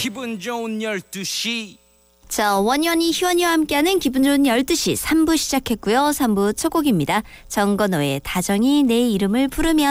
기분 좋은 12시. 자, 원현이, 희원이와 함께하는 기분 좋은 12시 3부 시작했고요. 3부 첫 곡입니다. 정건호의 다정이 내 이름을 부르면.